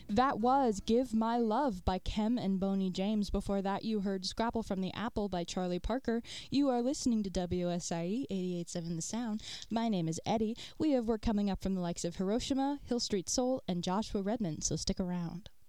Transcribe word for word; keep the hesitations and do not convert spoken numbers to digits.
That was Give My Love by Kem and Boney James. Before that, you heard Scrapple from the Apple by Charlie Parker. You are listening to W S I E eighty-eight point seven The Sound. My name is Eddie. We have work coming up from the likes of Hiroshima, Hill Street Soul, and Joshua Redmond, so stick around.